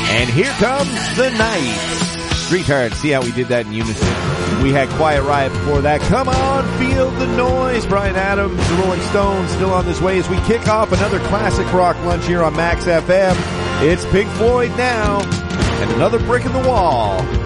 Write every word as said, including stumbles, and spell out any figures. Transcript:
And here comes the night. Retard, see how we did that in unison. We had Quiet Riot before that. Come on, feel the noise. Bryan Adams, the Rolling Stones, still on this way as we kick off another classic rock lunch here on Max F M. It's Pink Floyd now, and another brick in the wall.